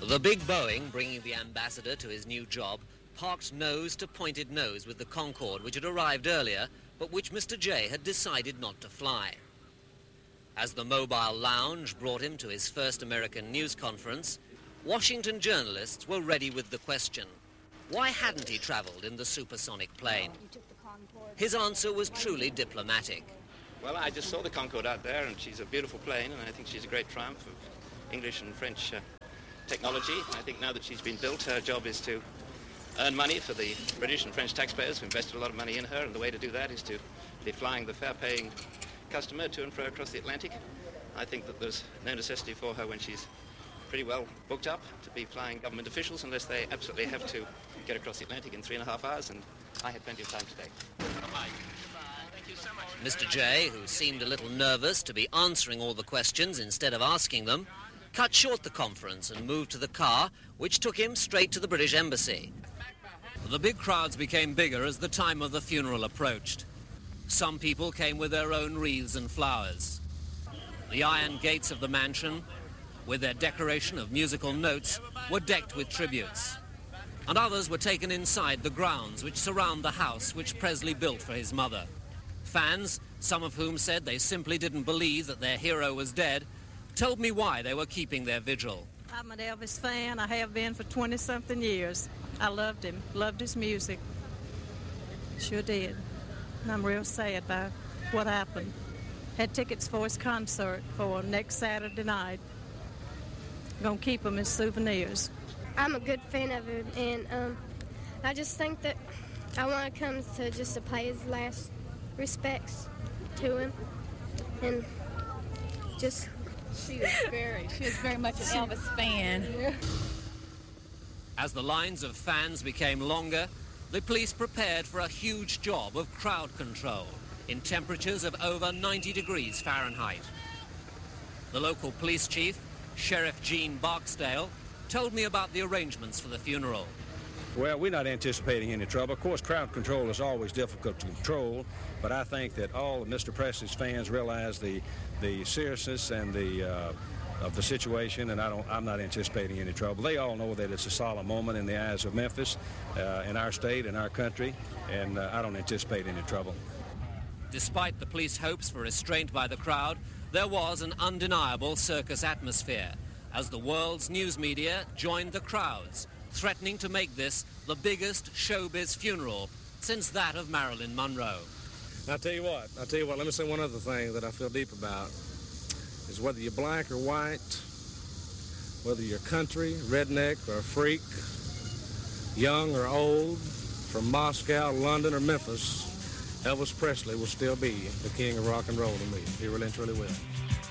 The big Boeing, bringing the ambassador to his new job, parked nose to pointed nose with the Concorde, which had arrived earlier, but which Mr. J had decided not to fly. As the mobile lounge brought him to his first American news conference, Washington journalists were ready with the question: why hadn't he travelled in the supersonic plane? His answer was truly diplomatic. Well, I just saw the Concorde out there, and she's a beautiful plane, and I think she's a great triumph of English and French technology. I think now that she's been built, her job is to earn money for the British and French taxpayers who invested a lot of money in her, and the way to do that is to be flying the fare-paying customer to and fro across the Atlantic. I think that there's no necessity for her, when she's pretty well booked up, to be flying government officials unless they absolutely have to get across the Atlantic in 3.5 hours, and I had plenty of time today. Bye-bye. Thank you so much. Mr. J, who seemed a little nervous to be answering all the questions instead of asking them, cut short the conference and moved to the car, which took him straight to the British Embassy. The big crowds became bigger as the time of the funeral approached. Some people came with their own wreaths and flowers. The iron gates of the mansion, with their decoration of musical notes, were decked with tributes. And others were taken inside the grounds which surround the house which Presley built for his mother. Fans, some of whom said they simply didn't believe that their hero was dead, told me why they were keeping their vigil. I'm an Elvis fan. I have been for 20-something years. I loved him, loved his music. Sure did. And I'm real sad by what happened. Had tickets for his concert for next Saturday night. Gonna keep them as souvenirs. I'm a good fan of him, and I just think that I want to come to just to pay his last respects to him, and just... She is very much an Elvis fan. Yeah. As the lines of fans became longer, the police prepared for a huge job of crowd control in temperatures of over 90 degrees Fahrenheit. The local police chief, Sheriff Gene Barksdale, told me about the arrangements for the funeral. Well, we're not anticipating any trouble. Of course, crowd control is always difficult to control, but I think that all of Mr. Presley's fans realize the seriousness and of the situation, and I'm not anticipating any trouble. They all know that it's a solemn moment in the eyes of Memphis, in our state, in our country, and I don't anticipate any trouble. Despite the police hopes for restraint by the crowd, there was an undeniable circus atmosphere as the world's news media joined the crowds, threatening to make this the biggest showbiz funeral since that of Marilyn Monroe. I'll tell you what, let me say one other thing that I feel deep about, is whether you're black or white, whether you're country, redneck, or freak, young or old, from Moscow, London, or Memphis, Elvis Presley will still be the king of rock and roll to me. He really and truly will.